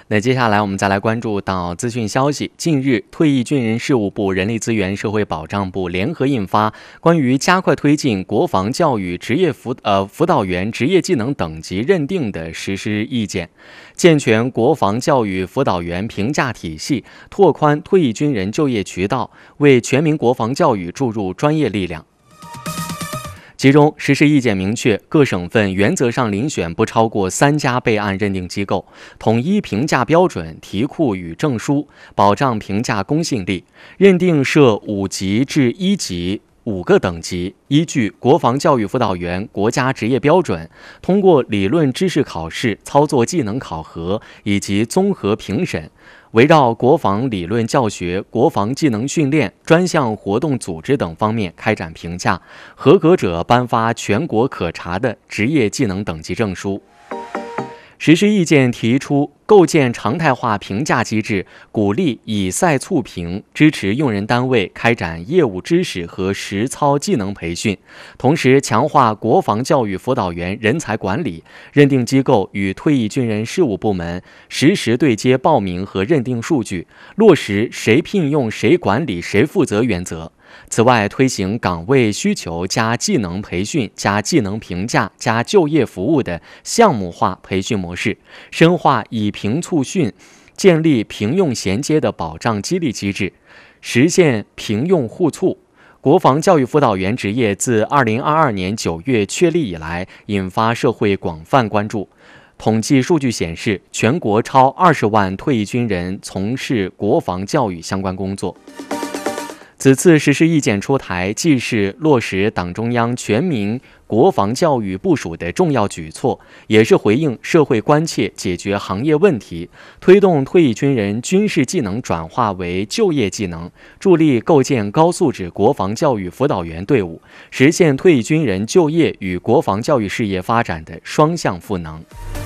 那接下来我们再来关注到资讯消息。近日，退役军人事务部、人力资源社会保障部联合印发关于加快推进国防教育职业辅导员职业技能等级认定的实施意见，健全国防教育辅导员评价体系，拓宽退役军人就业渠道，为全民国防教育注入专业力量。其中，实施意见明确，各省份原则上遴选不超过3家备案认定机构，统一评价标准、题库与证书，保障评价公信力。认定设5级至1级5个等级，依据国防教育辅导员国家职业标准，通过理论知识考试、操作技能考核以及综合评审，围绕国防理论教学、国防技能训练、专项活动组织等方面开展评价，合格者颁发全国可查的职业技能等级证书。实施意见提出，构建常态化评价机制，鼓励以赛促评，支持用人单位开展业务知识和实操技能培训，同时强化国防教育辅导员人才管理，认定机构与退役军人事务部门实时对接报名和认定数据，落实谁聘用谁管理谁负责原则。此外，推行岗位需求加技能培训加技能评价加就业服务的项目化培训模式，深化以评促训，建立评用衔接的保障激励机制，实现评用互促。国防教育辅导员职业自2022年9月确立以来，引发社会广泛关注。统计数据显示，全国超20万退役军人从事国防教育相关工作。此次实施意见出台，既是落实党中央全民国防教育部署的重要举措，也是回应社会关切、解决行业问题，推动退役军人军事技能转化为就业技能，助力构建高素质国防教育辅导员队伍，实现退役军人就业与国防教育事业发展的双向赋能。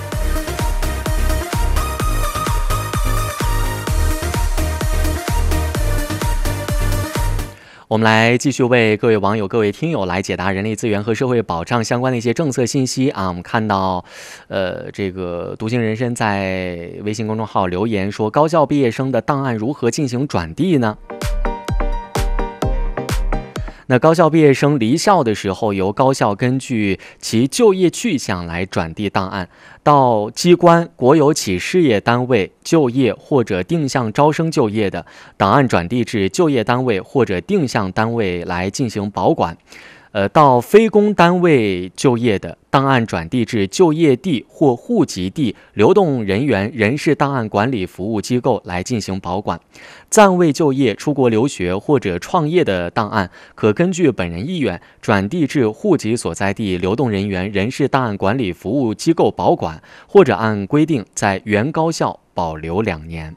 我们来继续为各位网友、各位听友来解答人力资源和社会保障相关的一些政策信息啊。我们看到，这个独行人参在微信公众号留言说，高校毕业生的档案如何进行转递呢？那高校毕业生离校的时候，由高校根据其就业去向来转递档案，到机关、国有企事业单位就业或者定向招生就业的，档案转递至就业单位或者定向单位来进行保管。到非公单位就业的，档案转递至就业地或户籍地流动人员人事档案管理服务机构来进行保管。暂未就业、出国留学或者创业的档案，可根据本人意愿转递至户籍所在地流动人员人事档案管理服务机构保管，或者按规定在原高校保留2年。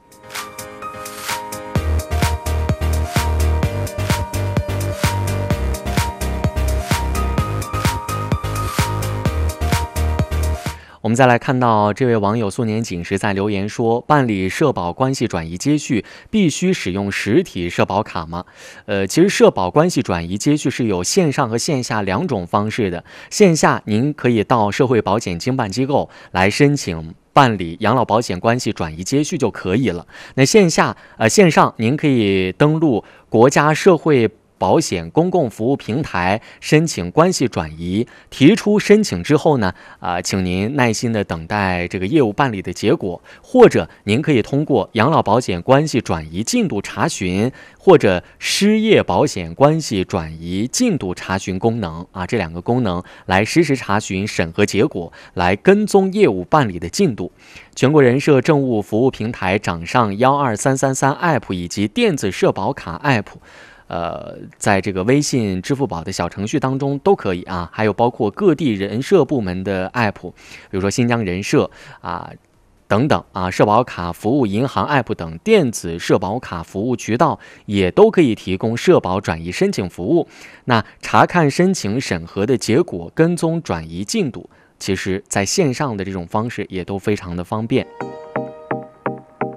我们再来看到这位网友素年锦时在留言说，办理社保关系转移接续必须使用实体社保卡吗？其实社保关系转移接续是有线上和线下2种方式的。线下您可以到社会保险经办机构来申请办理养老保险关系转移接续就可以了。那线上您可以登录国家社会保险公共服务平台申请关系转移，提出申请之后呢，请您耐心的等待这个业务办理的结果，或者您可以通过养老保险关系转移进度查询或者失业保险关系转移进度查询功能这2个功能来实时查询审核结果，来跟踪业务办理的进度。全国人社政务服务平台掌上12333 App 以及电子社保卡 App。在这个微信、支付宝的小程序当中都可以还有包括各地人社部门的 app， 比如说新疆人社等等社保卡服务银行 app 等电子社保卡服务渠道也都可以提供社保转移申请服务。那查看申请审核的结果，跟踪转移进度，其实在线上的这种方式也都非常的方便。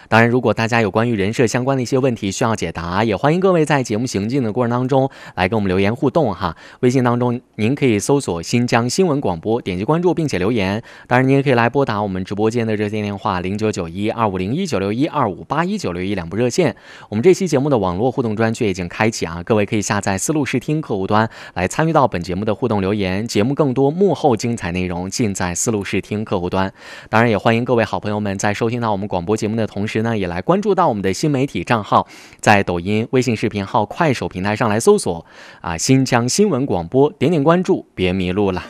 当然，如果大家有关于人设相关的一些问题需要解答，也欢迎各位在节目行进的过程当中来跟我们留言互动哈。微信当中您可以搜索新疆新闻广播，点击关注并且留言。当然，您也可以来拨打我们直播间的热线电话099125019615819612两部热线。我们这期节目的网络互动专区已经开启啊，各位可以下载思路视听客户端来参与到本节目的互动留言。节目更多幕后精彩内容尽在思路视听客户端。当然，也欢迎各位好朋友们在收听到我们广播节目的同时呢，也来关注到我们的新媒体账号，在抖音、微信视频号、快手平台上来搜索新疆新闻广播，点点关注，别迷路了。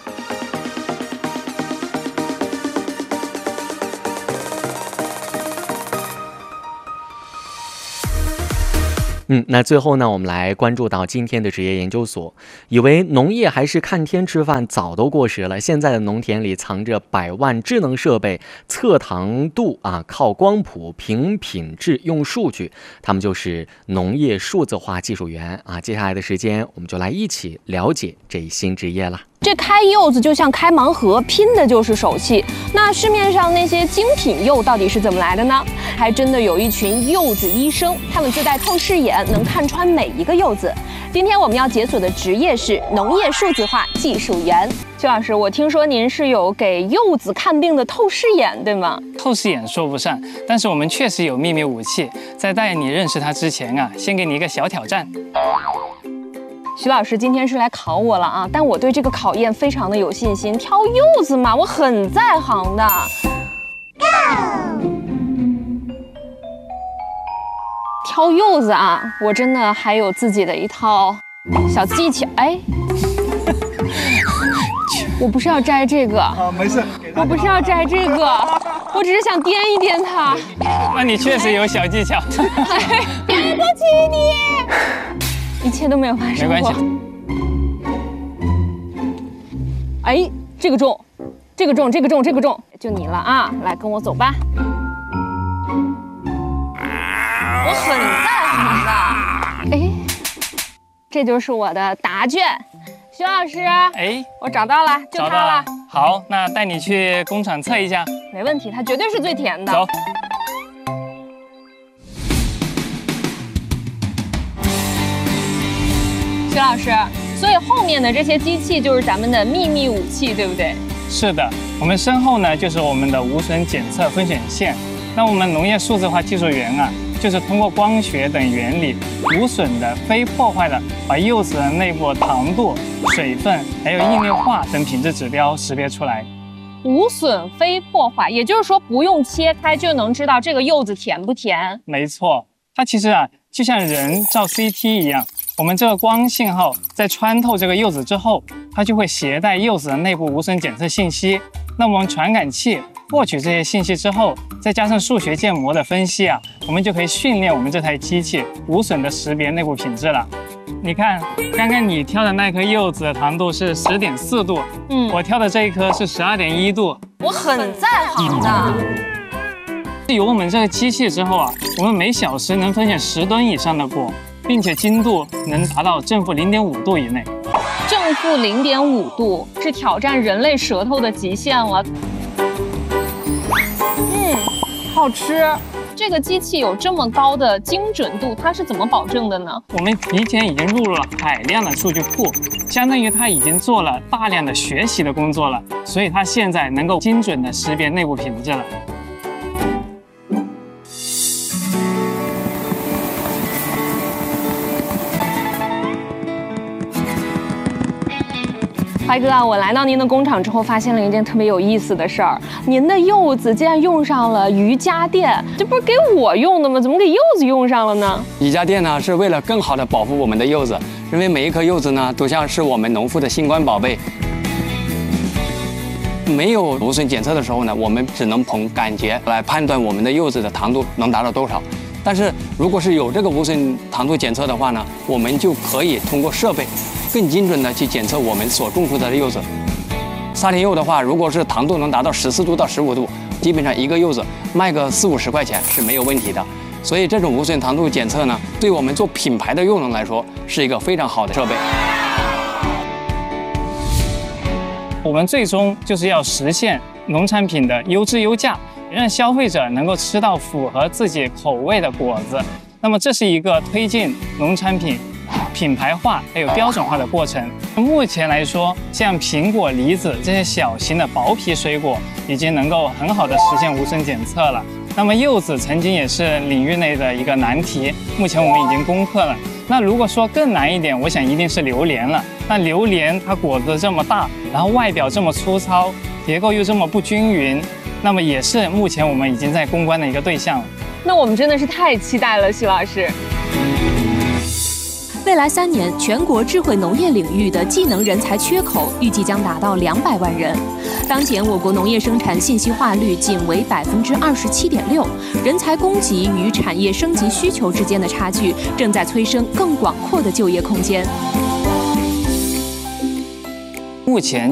那最后呢，我们来关注到今天的职业研究所。以为农业还是看天吃饭早都过时了，现在的农田里藏着100万智能设备，测糖度靠光谱，评品质用数据，他们就是农业数字化技术员接下来的时间，我们就来一起了解这一新职业了。 这开柚子就像开盲盒，拼的就是手气。那市面上那些精品柚到底是怎么来的呢？还真的有一群柚子医生，他们自带透视眼，能看穿每一个柚子。今天我们要解锁的职业是农业数字化技术员。邱老师，我听说您是有给柚子看病的透视眼，对吗？ 透视眼说不上，但是我们确实有秘密武器。在带你认识它之前先给你一个小挑战。 徐老师今天是来考我了但我对这个考验非常的有信心。挑柚子嘛，我很在行的。挑柚子我真的还有自己的一套小技巧。我不是要摘这个没事， 我不是要摘这个，我只是想掂一掂它。 那你确实有小技巧。 对不起你。一切都没有发生过。 没关系。 这个重，这个重，这个重，这个重，就你了来，跟我走吧。我很在行的。这就是我的答卷。徐老师，我找到了，就它了。 好，那带你去工厂测一下。 没问题，它绝对是最甜的。 走。 徐老师，所以后面的这些机器就是咱们的秘密武器，对不对？ 是的，我们身后呢就是我们的无损检测分选线。那我们农业数字化技术员就是通过光学等原理，无损的、非破坏的，把柚子的内部糖度、水分还有硬粒化等品质指标识别出来。 无损非破坏，也就是说不用切开就能知道这个柚子甜不甜。 没错，它其实就像人照 CT 一样。我们这个光信号在穿透这个柚子之后，它就会携带柚子的内部无损检测信息。那我们传感器获取这些信息之后，再加上数学建模的分析我们就可以训练我们这台机器无损的识别内部品质了。你看，刚刚你挑的那颗柚子的糖度是10.4度，我挑的这一颗是12.1度。 我很在行的。 有我们这个机器之后我们每小时能分选10吨以上的果。并且精度能达到正负0.5度以内。 正负0.5度是挑战人类舌头的极限了。好吃。这个机器有这么高的精准度，它是怎么保证的呢？ 我们提前已经录入了海量的数据库，相当于它已经做了大量的学习的工作了，所以它现在能够精准的识别内部品质了。 怀哥我来到您的工厂之后，发现了一件特别有意思的事儿。您的柚子竟然用上了瑜伽垫，这不是给我用的吗？怎么给柚子用上了呢？ 瑜伽垫呢，是为了更好的保护我们的柚子，因为每一颗柚子呢，都像是我们农夫的心肝宝贝。没有无损检测的时候呢，我们只能凭感觉来判断我们的柚子的糖度能达到多少。但是如果是有这个无损糖度检测的话呢，我们就可以通过设备更精准的去检测我们所种出的柚子。沙田柚的话，如果是糖度能达到14度到15度，基本上一个柚子卖个40-50块钱是没有问题的。所以这种无损糖度检测呢，对我们做品牌的柚农来说是一个非常好的设备。 我们最终就是要实现农产品的优质优价，让消费者能够吃到符合自己口味的果子。那么这是一个推进农产品品牌化还有标准化的过程。目前来说，像苹果、梨子这些小型的薄皮水果已经能够很好的实现无损检测了。那么柚子曾经也是领域内的一个难题，目前我们已经攻克了。那如果说更难一点，我想一定是榴莲了。那榴莲它果子这么大，然后外表这么粗糙，结构又这么不均匀，那么也是目前我们已经在攻关的一个对象了。 那我们真的是太期待了，徐老师。 未来3年，全国智慧农业领域的技能人才缺口预计将达到200万人。当前，我国农业生产信息化率仅为27.6%，人才供给与产业升级需求之间的差距正在催生更广阔的就业空间。 目前